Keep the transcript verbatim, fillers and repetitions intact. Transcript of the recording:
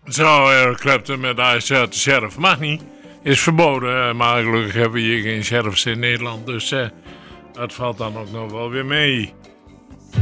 Zo, Eric Clapton met I Shot the Sheriff. Mag niet. Is verboden. Maar gelukkig hebben we hier geen sheriffs in Nederland. Dus uh, dat valt dan ook nog wel weer mee.